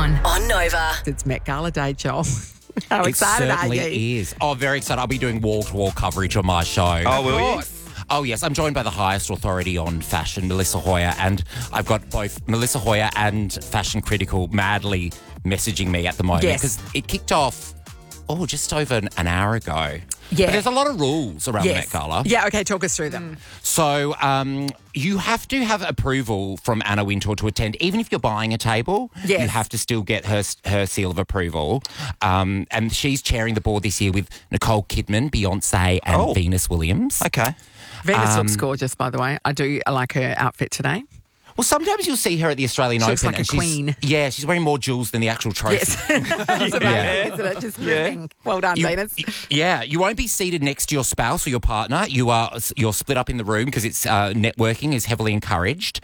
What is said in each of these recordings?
Sean. On Nova. It's Met Gala Day, Joel. How It excited are certainly you? is. Oh, very excited. I'll be doing wall-to-wall coverage on my show. Oh, will you? Oh, yes. I'm joined by the highest authority on fashion, Melissa Hoyer, and I've got both Melissa Hoyer and Fashion Critical madly messaging me at the moment. Yes. Because it kicked off, just over an hour ago. Yeah. But there's a lot of rules around the Met Gala. Yeah, okay, talk us through them. So you have to have approval from Anna Wintour to attend. Even if you're buying a table, Yes. you have to still get her seal of approval. And she's chairing the board this year with Nicole Kidman, Beyonce and Venus Williams. Okay. Venus looks gorgeous, by the way. I like her outfit today. Well, sometimes you'll see her at the Australian She Open. looks like and a queen. Yeah, she's wearing more jewels than the actual trophy. Yes. It's amazing, isn't it? Just dripping. Well done, Venus. You won't be seated next to your spouse or your partner. You're split up in the room because it's networking is heavily encouraged.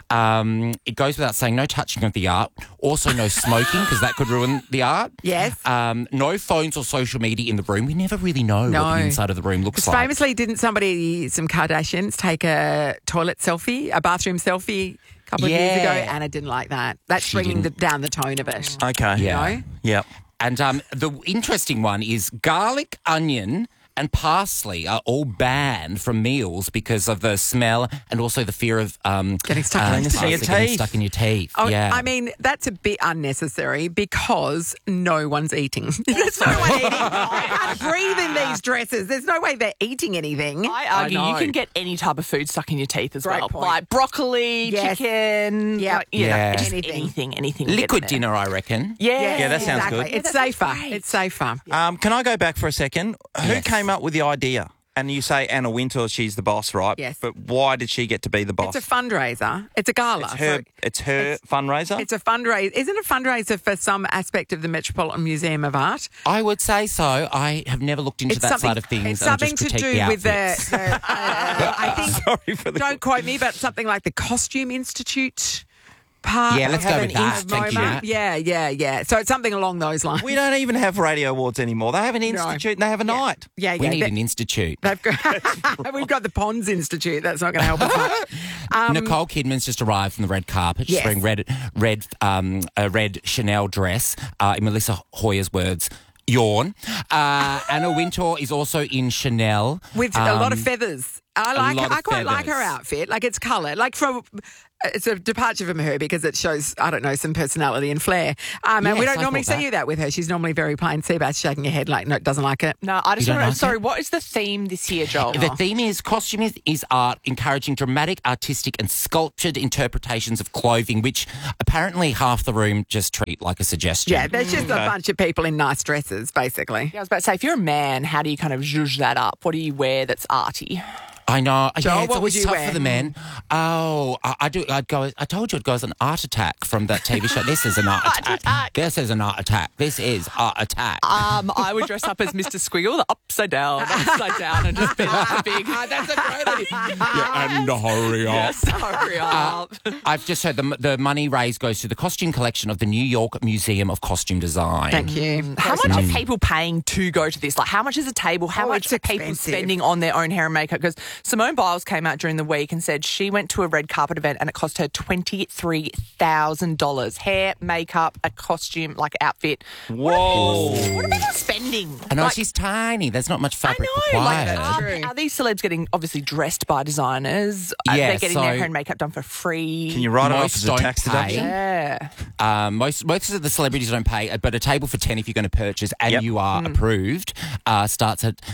It goes without saying, no touching of the art. Also, no smoking because that could ruin the art. Yes. No phones or social media in the room. We never really know what the inside of the room looks like. Famously, didn't some Kardashians take a toilet selfie, a bathroom selfie a couple of years ago? Anna didn't like that. That's bringing down the tone of it. Okay. Yeah. You know? Yep. And the interesting one is garlic, onion and parsley are all banned from meals because of the smell and also the fear of Getting stuck in your parsley teeth. getting stuck in your teeth. Oh, yeah. I mean, that's a bit unnecessary because no one's eating. There's no one eating. I can't breathe in these dresses. There's no way they're eating anything. I argue know. you can get any type of food stuck in your teeth as Great well. point. Like broccoli, Yes. chicken, Yep. like, you know, Yeah. just Anything. anything. will get Liquid in there. dinner, I reckon. Yeah. Yeah, that sounds exactly. good. It's that's safer. great. It's safer. Can I go back for a second? Who Yes. came up with the idea? And you say Anna Wintour, she's the boss, right? Yes. But why did she get to be the boss? It's a fundraiser. It's a gala. It's her fundraiser? It's a fundraiser. Isn't it a fundraiser for some aspect of the Metropolitan Museum of Art? I would say so. I have never looked into that side of things. It's and I something just to critique do with outfits. I think. Sorry for the... Don't quote me, but something like the Costume Institute part. Yeah, let's go with that. of Thank you, MoMA. Matt. Yeah. So it's something along those lines. We don't even have radio awards anymore. They have an institute and they have a night. Yeah, We need an institute. They've got, we've got the Pons Institute. That's not going to help us much. Nicole Kidman's just arrived from the red carpet. She's Yes. wearing a red Chanel dress. In Melissa Hoyer's words, yawn. Anna Wintour is also in Chanel. With a lot of feathers. I lot of quite like her feathers. outfit. Like it's colour. Like it's a departure from her because it shows, I don't know, some personality and flair. And we Yes, don't I normally thought see that with her. She's normally very plain. Seabass shaking your head like, no, doesn't like it. No, I just You don't want to like sorry, it? what is the theme this year, Joel? The theme is costume is art, encouraging dramatic, artistic and sculptured interpretations of clothing, which apparently half the room just treat like a suggestion. Yeah, there's just a bunch of people in nice dresses, basically. Yeah, I was about to say, if you're a man, how do you kind of zhuzh that up? What do you wear that's arty? I know. Joel, Yeah, it's what always would you tough wear? for the men. Oh, I do. I'd go. I told you I'd go as an art attack from that TV show. This is an art attack. This is an art attack. This is art attack. I would dress up as Mr. Squiggle, the upside down, and just be like a big. That's a great idea. Yeah, and hurry up. Yes, hurry up. I've just heard the money raised goes to the costume collection of the New York Museum of Costume Design. Thank you. How much are people paying to go to this? Like, how much is a table? How much it's are people expensive. spending on their own hair and makeup? Because Simone Biles came out during the week and said she went to a red carpet event and it cost her $23,000. Hair, makeup, a costume, like outfit. Whoa. What are people spending? I know Like, she's tiny. There's not much I fabric know. required. Like, True. are these celebs getting obviously dressed by designers? Yeah, They're getting their so- hair and makeup done for free. Can you write it off Most as a don't tax pay. deduction? Yeah. Most of the celebrities don't pay, but a table for 10 if you're going to purchase and Yep. you are approved starts at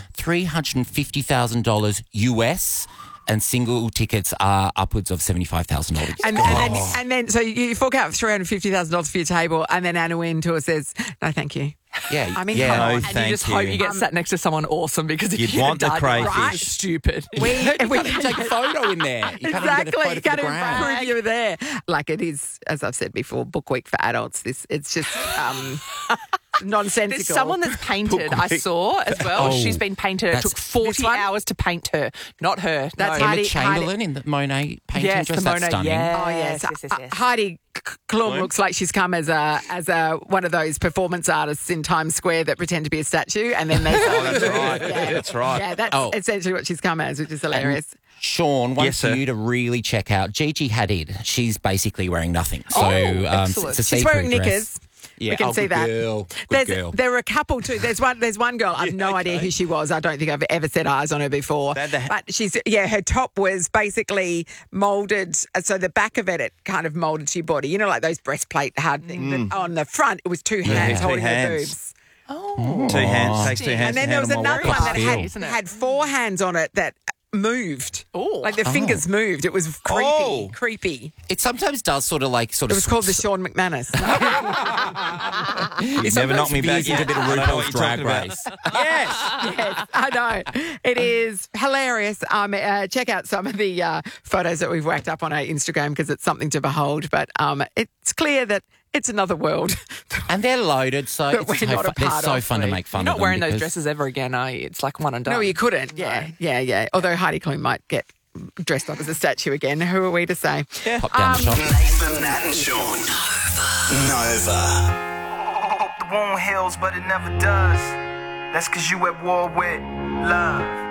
$350,000 US. And single tickets are upwards of $75,000. And then, so you fork out $350,000 for your table, and then Anna Wintour says, "No, thank you." Yeah, I mean, yeah. come on. No, And thank you just you. hope you get sat next to someone awesome because if You'd you want the get done, crayfish. right, stupid. We You can't even take a photo in there. You can't even get a Exactly. photo You for can't the even gram. prove you're there. Like it is, as I've said before, book week for adults. It's just nonsensical. There's someone that's painted, I saw as well. Oh, She's been painted. It that's- took 40 This one? hours to paint her. Not her. That's no. Heidi- Emma Chamberlain in the Monet painting Yes, dress. the That's Monet, stunning. yeah. Oh yes, Yes. Heidi Klum looks like she's come as a one of those performance artists in Times Square that pretend to be a statue, and then they. Oh, that's right. That's right. Yeah, that's Oh. essentially what she's come as, which is hilarious. Sean, one Yes, for sir. you to really check out. Gigi Hadid. She's basically wearing nothing. So excellent. it's a She's wearing see-through knickers. dress. Yeah, we can see good that. girl. Good girl. There are a couple too. There's one girl. I've no idea who she was. I don't think I've ever set eyes on her before. But her top was basically molded. So the back of it kind of molded to your body. You know, like those breastplate hard things. But on the front, it was two hands two holding her hands. boobs. Oh. 2 hands. Takes 2 hands. And then to there was handle my another walk. one that feel. had 4 hands on it that moved. Ooh. Like the fingers moved. It was creepy. Oh. Creepy. It sometimes does sort of. It was called the Sean McManus. It Never knocked me back into a bit of I don't know RuPaul's what you're Drag talking about. Race. Yes. Yes, I know. It is hilarious. Check out some of the photos that we've whacked up on our Instagram because it's something to behold. But it's clear that it's another world. And they're loaded, so That it's we're not a they're part so of, fun to Lee. make fun You're of not them wearing those because- dresses ever again, are you? It's like one and done. No, you couldn't. Yeah. Although Heidi Klum might get dressed up as a statue again. Who are we to say? Pop down the shop. Nathan, Nat and Sean. Nova. Hope the wound heals, but it never does. That's cause you at war with love.